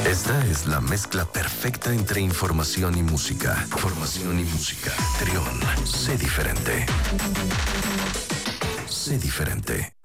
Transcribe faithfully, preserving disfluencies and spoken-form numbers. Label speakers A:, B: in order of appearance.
A: Esta es la mezcla perfecta entre información y música. Información y música. Trión, sé diferente. Sé diferente.